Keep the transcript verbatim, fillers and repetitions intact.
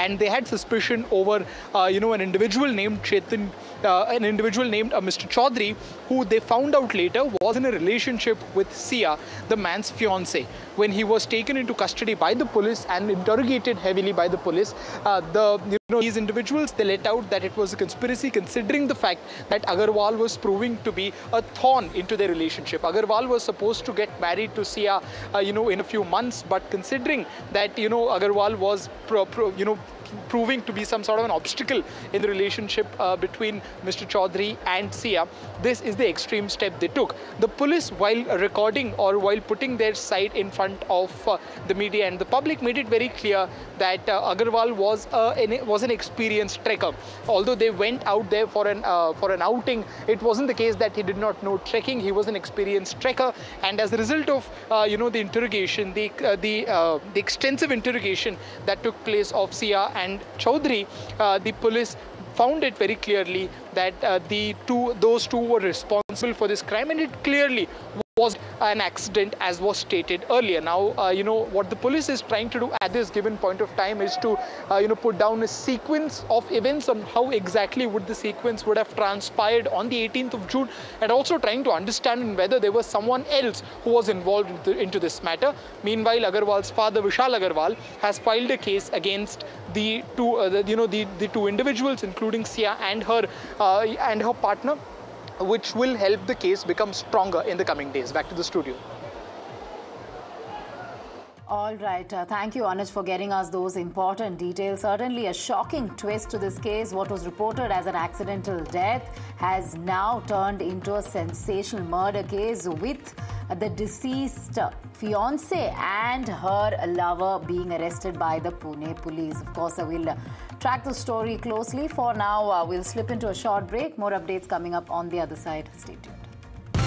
and they had suspicion over, uh, you know, an individual named Chetan, uh, an individual named uh, Mister Chaudhary, who they found out later was in a relationship with Sia, the man's fiancée. When he was taken into custody by the police and interrogated heavily by the police, uh, the you know these individuals, they let out that it was a conspiracy, considering the fact that Agarwal was proving to be a thorn into their relationship. Agarwal was supposed to get married to Sia, uh, you know, in a few months, but considering that you know Agarwal was pro, pro, you know proving to be some sort of an obstacle in the relationship uh, between Mister Chaudhary and Sia, this is the extreme step they took. The police, while recording or while putting their side in front of uh, the media and the public, made it very clear that uh, Agarwal was uh, an, was an experienced trekker. Although they went out there for an uh, for an outing, it wasn't the case that he did not know trekking. He was an experienced trekker, and as a result of uh, you know the interrogation, the uh, the uh, the extensive interrogation that took place of Sia and Chaudhary, uh, the police found it very clearly that uh, the two, those two were responsible for this crime, and it clearly was an accident, as was stated earlier. Now, uh, you know, what the police is trying to do at this given point of time is to, uh, you know, put down a sequence of events on how exactly would the sequence would have transpired on the eighteenth of June, and also trying to understand whether there was someone else who was involved into, into this matter. Meanwhile, Agarwal's father, Vishal Agarwal, has filed a case against the two, uh, the, you know, the, the two individuals, including Sia and her, uh, and her partner, which will help the case become stronger in the coming days. Back to the studio. All right. Uh, thank you, Anuj, for getting us those important details. Certainly a shocking twist to this case. What was reported as an accidental death has now turned into a sensational murder case with the deceased fiancé and her lover being arrested by the Pune police. Of course, I will uh, track the story closely. For now, uh, we'll slip into a short break. More updates coming up on the other side. Stay tuned.